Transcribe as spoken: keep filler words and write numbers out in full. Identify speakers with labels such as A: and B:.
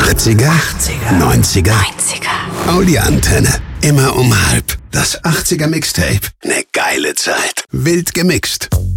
A: achtziger, neunziger, Audi-Antenne. Immer um halb. Das achtziger Mixtape. Ne geile Zeit. Wild gemixt.